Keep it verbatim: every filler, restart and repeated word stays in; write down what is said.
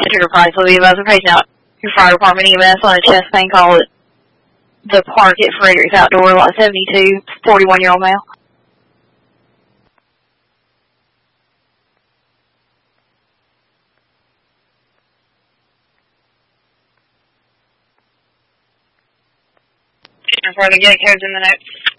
Sugar Price will be about to page out your fire department E M S on a chest pain call at the park at Frederick's Outdoor, lot seventy-two, forty-one-year-old male. Further get codes in the notes.